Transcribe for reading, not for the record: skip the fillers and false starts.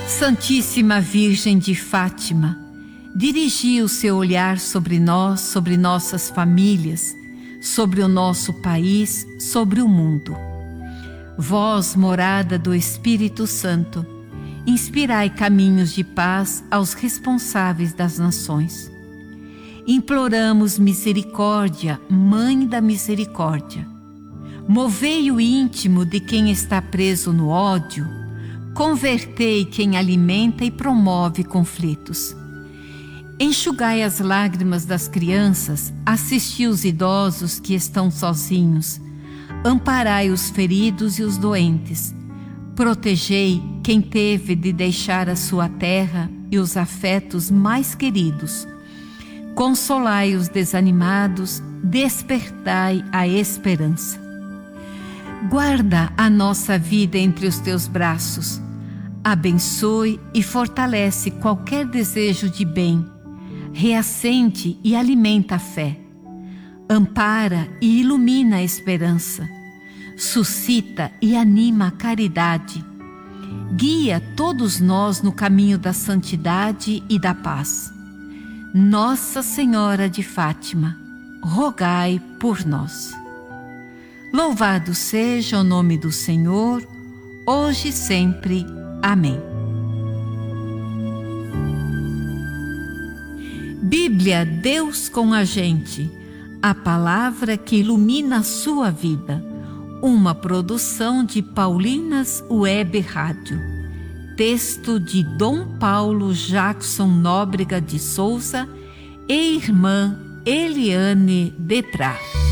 Santíssima Virgem de Fátima, dirigi o seu olhar sobre nós, sobre nossas famílias, sobre o nosso país, sobre o mundo. Vós, morada do Espírito Santo, inspirai caminhos de paz aos responsáveis das nações. Imploramos misericórdia, Mãe da Misericórdia. Movei o íntimo de quem está preso no ódio, convertei quem alimenta e promove conflitos. Enxugai as lágrimas das crianças, assisti os idosos que estão sozinhos, amparai os feridos e os doentes, protegei quem teve de deixar a sua terra e os afetos mais queridos, consolai os desanimados, despertai a esperança. Guarda a nossa vida entre os teus braços, abençoe e fortalece qualquer desejo de bem, reacende e alimenta a fé, ampara e ilumina a esperança, suscita e anima a caridade, guia todos nós no caminho da santidade e da paz. Nossa Senhora de Fátima, rogai por nós. Louvado seja o nome do Senhor, hoje e sempre. Amém. Bíblia, Deus com a gente, a palavra que ilumina a sua vida. Uma produção de Paulinas Web Rádio. Texto de Dom Paulo Jackson Nóbrega de Souza e irmã Eliane Detrá.